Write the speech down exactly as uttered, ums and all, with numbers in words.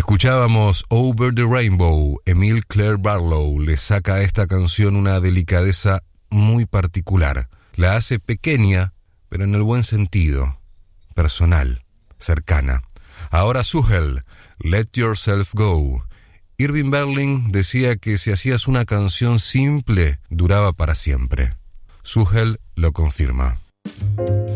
Escuchábamos Over the Rainbow. Emile Claire Barlow le saca a esta canción una delicadeza muy particular. La hace pequeña, pero en el buen sentido, personal, cercana. Ahora Suhel, Let Yourself Go. Irving Berlin decía que si hacías una canción simple, duraba para siempre. Suhel lo confirma.